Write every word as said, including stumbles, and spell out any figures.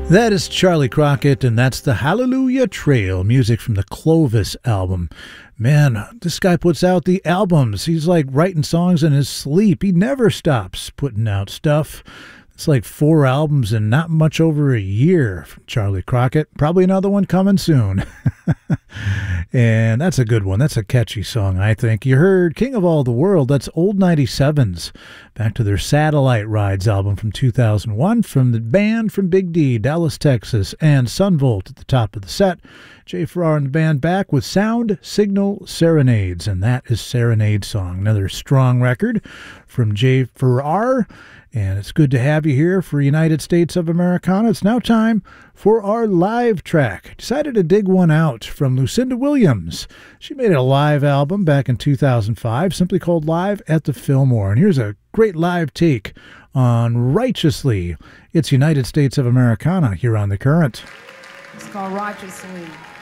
That is Charlie Crockett, and that's the Hallelujah Trail, music from the Clovis album. Man, this guy puts out the albums. He's like writing songs in his sleep. He never stops putting out stuff. It's like four albums in not much over a year from Charlie Crockett. Probably another one coming soon. And that's a good one. That's a catchy song, I think. You heard King of All the World. That's Old ninety-sevens. Back to their Satellite Rides album from two thousand one from the band from Big D, Dallas, Texas, and Sunvolt at the top of the set. Jay Farrar and the band back with Sound Signal Serenades, and that is Serenade Song. Another strong record from Jay Farrar. And it's good to have you here for United States of Americana. It's now time for our live track. Decided to dig one out from Lucinda Williams. She made a live album back in two thousand five, simply called Live at the Fillmore. And here's a great live take on Righteously. It's United States of Americana here on The Current. It's called Righteously.